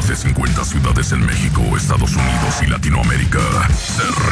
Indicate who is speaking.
Speaker 1: más de 50 ciudades en México, Estados Unidos y Latinoamérica se